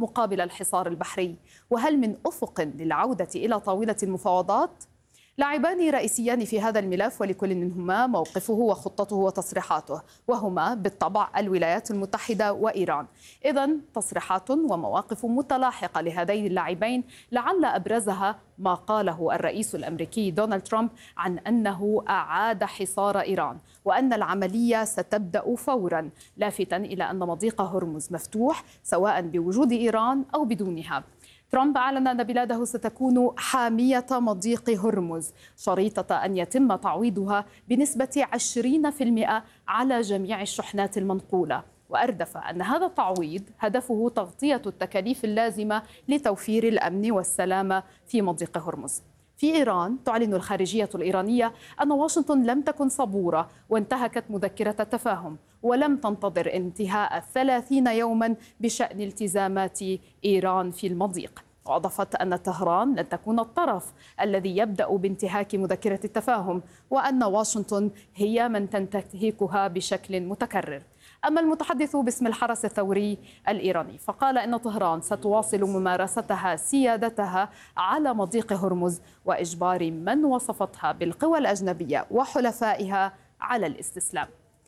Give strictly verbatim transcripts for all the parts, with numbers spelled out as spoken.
مقابل الحصار البحري؟ وهل من أفق للعودة إلى طاولة المفاوضات؟ لاعبان رئيسيان في هذا الملف، ولكل منهما موقفه وخطته وتصريحاته، وهما بالطبع الولايات المتحدة وإيران. إذن تصريحات ومواقف متلاحقة لهذين اللاعبين، لعل أبرزها ما قاله الرئيس الأمريكي دونالد ترامب عن أنه أعاد حصار إيران وأن العملية ستبدأ فورا، لافتاً إلى أن مضيق هرمز مفتوح سواء بوجود إيران أو بدونها. ترامب أعلن أن بلاده ستكون حامية مضيق هرمز، شريطة أن يتم تعويضها بنسبة عشرين بالمئة على جميع الشحنات المنقولة، وأردف أن هذا التعويض هدفه تغطية التكاليف اللازمة لتوفير الأمن والسلامة في مضيق هرمز. في إيران تعلن الخارجية الإيرانية أن واشنطن لم تكن صبورة وانتهكت مذكرة التفاهم، ولم تنتظر انتهاء ثلاثين يوما بشأن التزامات إيران في المضيق. وأضافت أن طهران لن تكون الطرف الذي يبدأ بانتهاك مذكرة التفاهم، وأن واشنطن هي من تنتهكها بشكل متكرر. أما المتحدث باسم الحرس الثوري الإيراني فقال إن طهران ستواصل ممارستها سيادتها على مضيق هرمز وإجبار من وصفتها بالقوى الأجنبية وحلفائها على الاستسلام.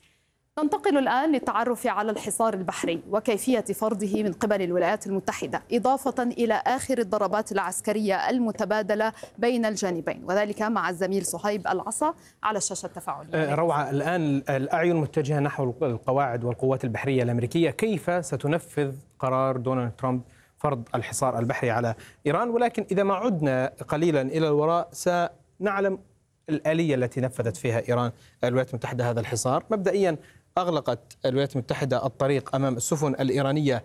ننتقل الآن للتعرف على الحصار البحري وكيفية فرضه من قبل الولايات المتحدة، إضافة إلى آخر الضربات العسكرية المتبادلة بين الجانبين، وذلك مع الزميل صهيب العصا على الشاشة التفاعلية. روعة، الآن الأعين متجهة نحو القواعد والقوات البحرية الأمريكية، كيف ستنفذ قرار دونالد ترامب فرض الحصار البحري على إيران؟ ولكن إذا ما عدنا قليلا إلى الوراء سنعلم الآلية التي نفذت فيها إيران الولايات المتحدة هذا الحصار. مبدئيا أغلقت الولايات المتحدة الطريق أمام السفن الإيرانية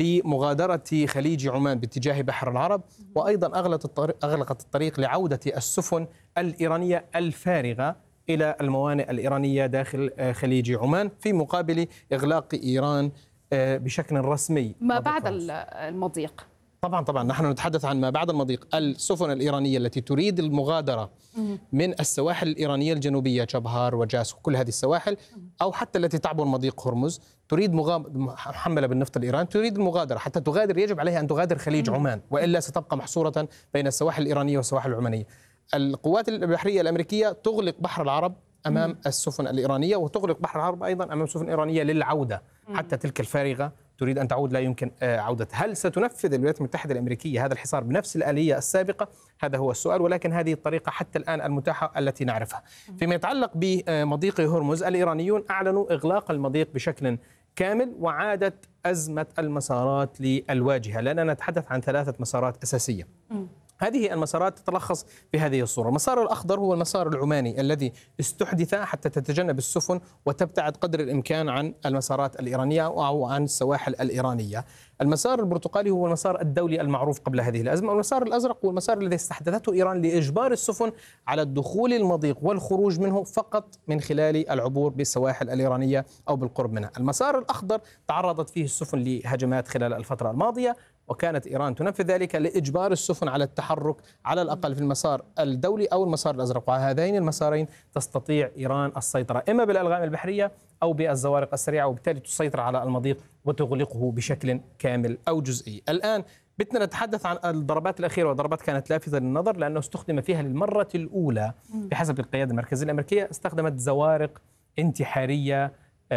لمغادرة خليج عمان باتجاه بحر العرب، وأيضا أغلقت الطريق لعودة السفن الإيرانية الفارغة إلى الموانئ الإيرانية داخل خليج عمان، في مقابل إغلاق إيران بشكل رسمي ما بعد المضيق. طبعا طبعا نحن نتحدث عن ما بعد المضيق. السفن الإيرانية التي تريد المغادرة من السواحل الإيرانية الجنوبية، جبهار وجاس وكل هذه السواحل، أو حتى التي تعبر مضيق هرمز، تريد محملة بالنفط الإيراني، تريد المغادرة. حتى تغادر يجب عليها أن تغادر خليج عمان، وإلا ستبقى محصورة بين السواحل الإيرانية والسواحل العمانية. القوات البحرية الأمريكية تغلق بحر العرب أمام السفن الإيرانية، وتغلق بحر العرب أيضا أمام السفن الإيرانية للعودة، حتى تلك الفارغة تريد أن تعود لا يمكن عودتها. هل ستنفذ الولايات المتحدة الأمريكية هذا الحصار بنفس الآلية السابقة؟ هذا هو السؤال، ولكن هذه الطريقة حتى الآن المتاحة التي نعرفها. فيما يتعلق بمضيق هرمز، الإيرانيون أعلنوا إغلاق المضيق بشكل كامل، وعادت أزمة المسارات للواجهة، لأننا نتحدث عن ثلاثة مسارات أساسية. هذه المسارات تتلخص بهذه الصورة. المسار الأخضر هو المسار العماني الذي استحدث حتى تتجنب السفن وتبتعد قدر الإمكان عن المسارات الإيرانية أو عن السواحل الإيرانية. المسار البرتقالي هو المسار الدولي المعروف قبل هذه الأزمة. والمسار الأزرق هو المسار الذي استحدثته إيران لإجبار السفن على الدخول المضيق والخروج منه فقط من خلال العبور بالسواحل الإيرانية أو بالقرب منها. المسار الأخضر تعرضت فيه السفن لهجمات خلال الفترة الماضية، وكانت إيران تنفذ ذلك لإجبار السفن على التحرك على الأقل في المسار الدولي أو المسار الأزرق. وهذين المسارين تستطيع إيران السيطرة إما بالألغام البحرية أو بالزوارق السريعة، وبالتالي تسيطر على المضيق وتغلقه بشكل كامل أو جزئي. الآن بدنا نتحدث عن الضربات الأخيرة، والضربات كانت لافتة للنظر لأنه استخدم فيها للمرة الأولى بحسب القيادة المركزية الأمريكية، استخدمت زوارق انتحارية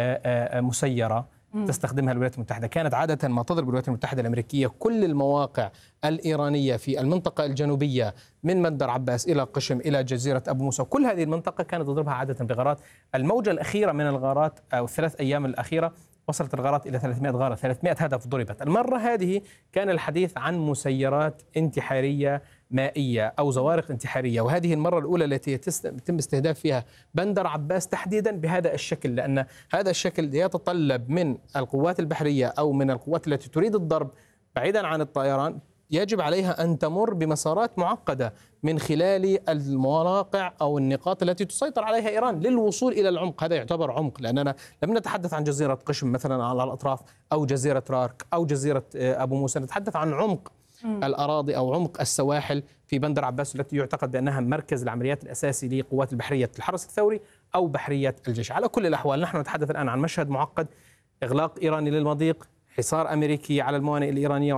مسيرة تستخدمها الولايات المتحدة. كانت عادة ما تضرب الولايات المتحدة الأمريكية كل المواقع الإيرانية في المنطقة الجنوبية من بندر عباس إلى قشم إلى جزيرة أبو موسى، كل هذه المنطقة كانت تضربها عادة بغارات. الموجة الأخيرة من الغارات أو الثلاث أيام الأخيرة وصلت الغارات إلى ثلاثمائة غارة، ثلاثمائة هدف ضربت. المرة هذه كان الحديث عن مسيرات انتحارية مائية أو زوارق انتحارية، وهذه المرة الأولى التي يتم استهداف فيها بندر عباس تحديدا بهذا الشكل، لأن هذا الشكل يتطلب من القوات البحرية أو من القوات التي تريد الضرب بعيدا عن الطيران، يجب عليها أن تمر بمسارات معقدة من خلال المواقع أو النقاط التي تسيطر عليها إيران للوصول إلى العمق. هذا يعتبر عمق، لأننا لم نتحدث عن جزيرة قشم مثلا على الأطراف أو جزيرة رارك أو جزيرة أبو موسى، نتحدث عن عمق الأراضي أو عمق السواحل في بندر عباس التي يعتقد بأنها مركز العمليات الأساسي لقوات البحرية الحرس الثوري أو بحرية الجيش. على كل الأحوال نحن نتحدث الآن عن مشهد معقد: إغلاق إيراني للمضيق، حصار أمريكي على الموانئ الإيرانية